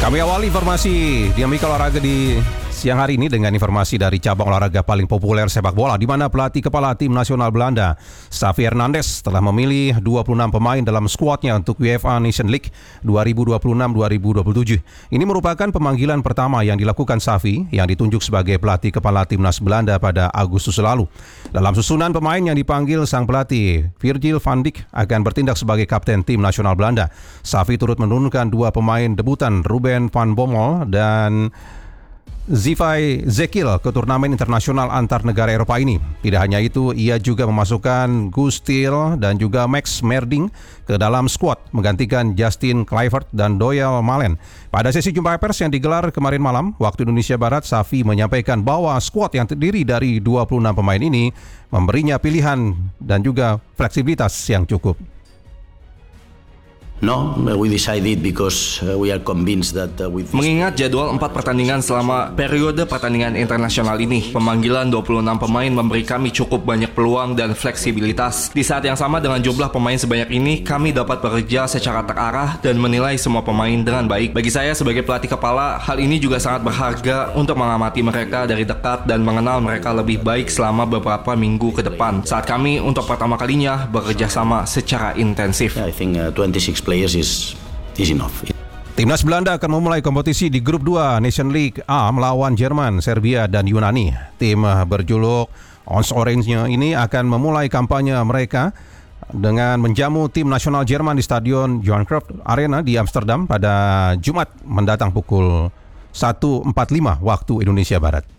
Kami awali informasi dinamika olahraga di siang hari ini dengan informasi dari cabang olahraga paling populer sepak bola, di mana pelatih kepala tim nasional Belanda, Xavi Hernandez, telah memilih 26 pemain dalam skuadnya untuk UEFA Nation League 2026-2027. Ini merupakan pemanggilan pertama yang dilakukan Xavi yang ditunjuk sebagai pelatih kepala timnas Belanda pada Agustus lalu. Dalam susunan pemain yang dipanggil, sang pelatih Virgil van Dijk akan bertindak sebagai kapten tim nasional Belanda. Xavi turut menurunkan dua pemain debutan, Ruben van Bommel dan Zivai Zekil, ke turnamen internasional antar negara Eropa ini. Tidak hanya itu, ia juga memasukkan Guus Til dan juga Max Merding ke dalam skuad, menggantikan Justin Kluivert dan Doyle Malen. Pada sesi jumpa pers yang digelar kemarin malam waktu Indonesia Barat, Xavi menyampaikan bahwa skuad yang terdiri dari 26 pemain ini memberinya pilihan dan juga fleksibilitas yang cukup. No, we decided because we are convinced that with Mengingat jadwal 4 pertandingan selama periode pertandingan internasional ini, pemanggilan 26 pemain memberi kami cukup banyak peluang dan fleksibilitas. Di saat yang sama dengan jumlah pemain sebanyak ini, kami dapat bekerja secara terarah dan menilai semua pemain dengan baik. Bagi saya sebagai pelatih kepala, hal ini juga sangat berharga untuk mengamati mereka dari dekat dan mengenal mereka lebih baik selama beberapa minggu ke depan, saat kami untuk pertama kalinya bekerja sama secara intensif. I think 26 players is enough. Timnas Belanda akan memulai kompetisi di grup 2 Nation League A melawan Jerman, Serbia, dan Yunani. Tim berjuluk Ons Orange-nya ini akan memulai kampanye mereka dengan menjamu tim nasional Jerman di Stadion Johan Cruyff Arena di Amsterdam pada Jumat mendatang pukul 1.45 waktu Indonesia Barat.